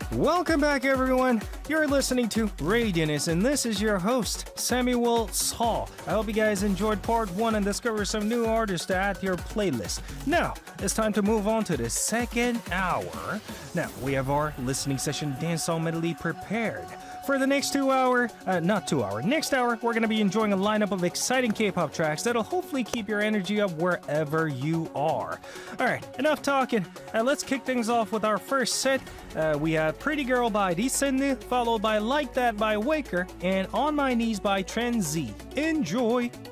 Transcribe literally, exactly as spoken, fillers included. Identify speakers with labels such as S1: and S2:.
S1: Welcome back, everyone. You're listening to Radianus, and this is your host, Samuel Saul. I hope you guys enjoyed part one and discovered some new artists to add to your playlist. Now, it's time to move on to the second hour. Now, we have our listening session dancehall medley prepared. For the next two hour, uh, not two hour, next hour, we're going to be enjoying a lineup of exciting K-pop tracks that'll hopefully keep your energy up wherever you are. Alright, enough talking. Uh, let's kick things off with our first set. Uh, we have Pretty Girl by Risennu, followed by Like That by Waker, and On My Knees by Trend Z. Enjoy!